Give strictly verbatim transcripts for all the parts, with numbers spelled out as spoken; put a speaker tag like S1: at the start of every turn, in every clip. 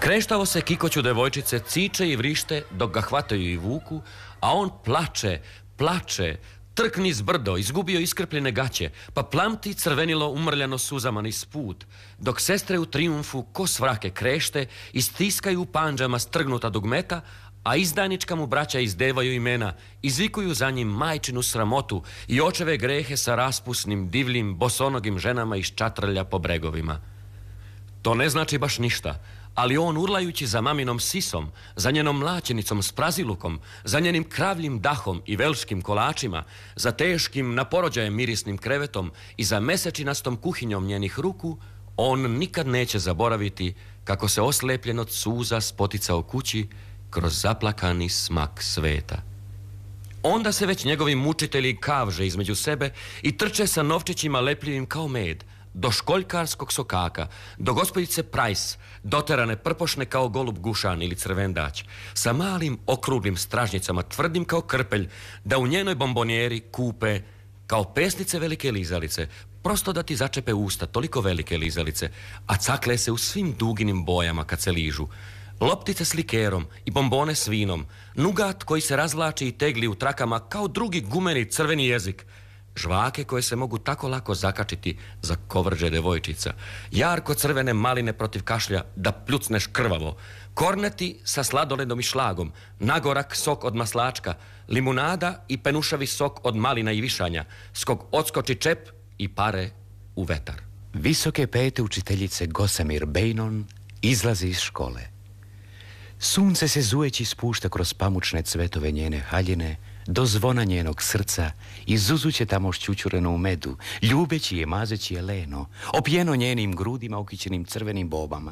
S1: Kreštavo se kikoću devojčice, ciče i vrište dok ga hvataju i vuku, a on plače, plače, trkni s brdo, izgubio iskrpljene gaće, pa plamti crvenilo umrljano suzama niz put, dok sestre u trijumfu ko svrake krešte i stiskaju u panđama strgnuta dugmeta, a izdajnička mu braća izdevaju imena, izvikuju za njim majčinu sramotu i očeve grehe sa raspusnim, divljim, bosonogim ženama iz čatrlja po bregovima. To ne znači baš ništa, ali on urlajući za maminom sisom, za njenom mlaćenicom s prazilukom, za njenim kravljim dahom i velškim kolačima, za teškim naporođajem mirisnim krevetom i za mesečinastom kuhinjom njenih ruku, on nikad neće zaboraviti kako se oslepljen od suza spoticao kući kroz zaplakani smak sveta. Onda se već njegovi mučitelji kavže između sebe i trče sa novčićima lepljivim kao med, do školjkarskog sokaka, do gospođice Price, doterane prpošne kao golub gušan ili crvendać, sa malim okruglim stražnjicama, tvrdim kao krpelj, da u njenoj bombonjeri kupe, kao pesnice velike lizalice, prosto da ti začepe usta, toliko velike lizalice, a cakle se u svim duginim bojama kad se ližu, loptice s likerom i bombone s vinom, nugat koji se razvlači i tegli u trakama kao drugi gumeni crveni jezik, žvake koje se mogu tako lako zakačiti za kovrđe devojčica, jarko crvene maline protiv kašlja da pljucneš krvavo, korneti sa sladoledom i šlagom, nagorak sok od maslačka, limunada i penušavi sok od malina i višanja, skog odskoči čep i pare u vetar.
S2: Visoke pete učiteljice Gosamir Bejnon izlazi iz škole. Sunce se zujeći spušta kroz pamučne cvetove njene haljine do zvona njenog srca i zuzuće tamo šćućureno u medu, ljubeći je, mazeći je leno, opijeno njenim grudima ukićenim crvenim bobama.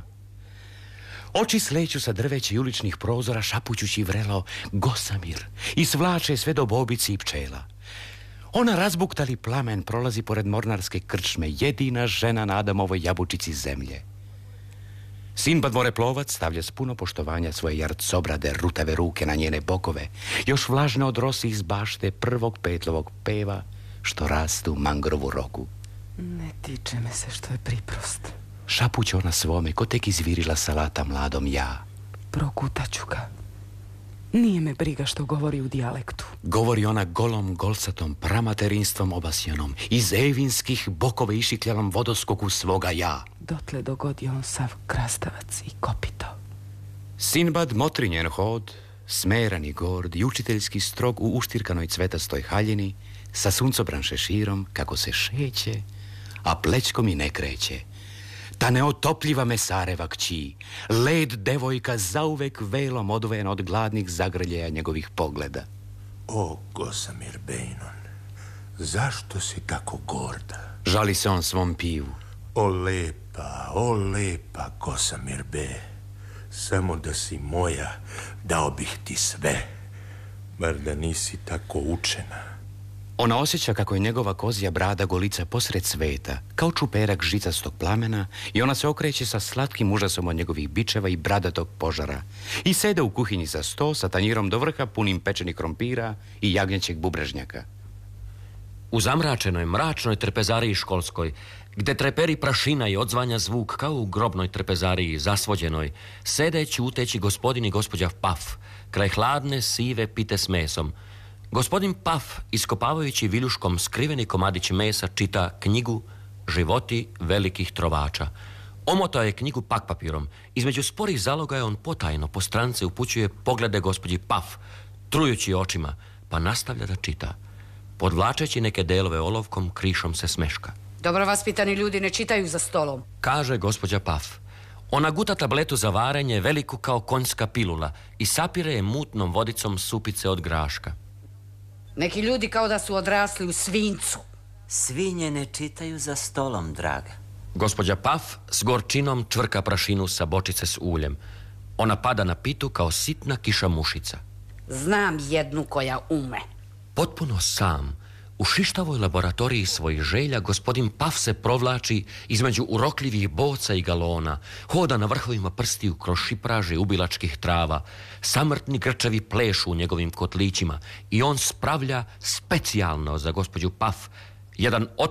S2: Oči sleću sa drveća i uličnih prozora šapućući vrelo Gosamir i svlače sve do bobici i pčela. Ona razbuktali plamen prolazi pored mornarske krčme, jedina žena na Adamovoj jabučici zemlje. Sinbad moreplovac stavlja s puno poštovanja svoje jarcobrade rutave ruke na njene bokove, još vlažne od rosi iz bašte prvog petlovog peva što rastu u mangrovu rogu.
S3: Ne tiče me se što je priprost.
S2: Šapuće ona svome, ko tek izvirila salata mladom ja.
S3: Prokutaću ga. Nije me briga što govori u dijalektu.
S2: Govori ona golom, golsatom, pramaterinstvom obasjanom, iz evinskih bokove išikljalom vodoskoku svoga ja.
S3: Dotle dogodi on sav krastavac i kopito.
S2: Sinbad motri njen hod, smeran i gord i učiteljski strog u uštirkanoj cvetastoj haljini, sa suncobran šeširom kako se šeće, a plećkom i ne kreće. Ta neotopljiva mesareva kći, led devojka zauvek velom odvojen od gladnih zagrljeja njegovih pogleda.
S4: O, Gosamir Bejnon, zašto si tako gorda?
S2: Žali se on svom pivu.
S4: O lepa, o lepa, Gosamir Be, samo da si moja, dao bih ti sve, bar da nisi tako učena.
S2: Ona osjeća kako je njegova kozja brada golica posred sveta, kao čuperak žicastog plamena, i ona se okreće sa slatkim užasom od njegovih bičeva i bradatog požara i sede u kuhinji za sto sa tanjirom do vrha punim pečenih krompira i jagnjećeg bubrežnjaka.
S1: U zamračenoj, mračnoj trpezariji školskoj, gde treperi prašina i odzvanja zvuk kao u grobnoj trpezariji, zasvođenoj, sede ćuteći gospodin i gospođa Paf, kraj hladne, sive pite s mesom. Gospodin Paf, iskopavajući viljuškom skriveni komadić mesa, čita knjigu Životi velikih trovača. Omotao je knjigu pak papirom. Između sporih zaloga je on potajno po strance upućuje poglede gospođi Paf, trujući očima, pa nastavlja da čita. Podvlačeći neke delove olovkom, krišom se smeška.
S5: Dobro vaspitani ljudi ne čitaju za stolom,
S1: kaže gospođa Paf. Ona guta tabletu za varenje, veliku kao konjska pilula, i sapire je mutnom vodicom supice od graška.
S5: Neki ljudi kao da su odrasli u svincu.
S6: Svinje ne čitaju za stolom, draga.
S1: Gospođa Paf s gorčinom čvrka prašinu sa bočice s uljem. Ona pada na pitu kao sitna kiša mušica.
S5: Znam jednu koja ume.
S1: Potpuno sam, u šištavoj laboratoriji svojih želja, gospodin Paf se provlači između urokljivih boca i galona, hoda na vrhovima prstiju kroz šipraže ubilačkih trava, samrtni grčevi plešu u njegovim kotlićima i on spravlja specijalno za gospođu Paf jedan